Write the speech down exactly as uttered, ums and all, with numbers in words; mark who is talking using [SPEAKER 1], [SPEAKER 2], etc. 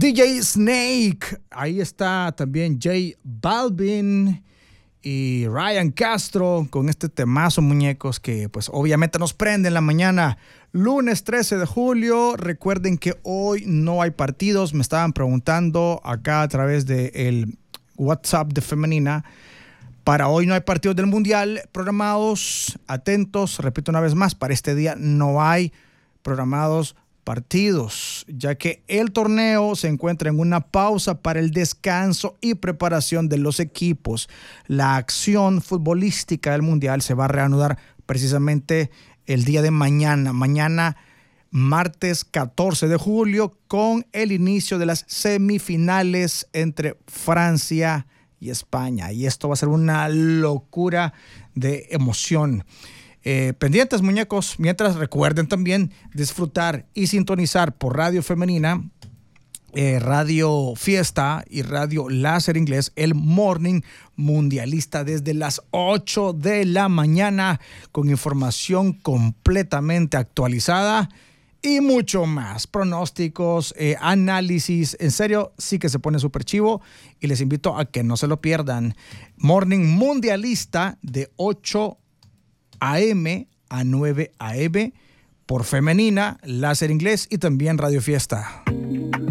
[SPEAKER 1] D J Snake, ahí está también J Balvin y Ryan Castro con este temazo, muñecos, que pues obviamente nos prende en la mañana. Lunes trece de julio, recuerden que hoy no hay partidos. Me estaban preguntando acá a través del WhatsApp de Femenina. Para hoy no hay partidos del Mundial programados. Atentos, repito una vez más, para este día no hay programados partidos, ya que el torneo se encuentra en una pausa para el descanso y preparación de los equipos. La acción futbolística del Mundial se va a reanudar precisamente el día de mañana, mañana martes catorce de julio, con el inicio de las semifinales entre Francia y España. Y esto va a ser una locura de emoción. Eh, pendientes, muñecos, mientras recuerden también disfrutar y sintonizar por Radio Femenina, eh, Radio Fiesta y Radio Láser Inglés, el Morning Mundialista desde las ocho de la mañana, con información completamente actualizada y mucho más, pronósticos, eh, análisis. En serio, sí que se pone súper chivo y les invito a que no se lo pierdan. Morning Mundialista de ocho a eme a nueve a eme por Femenina, Láser Inglés y también Radio Fiesta.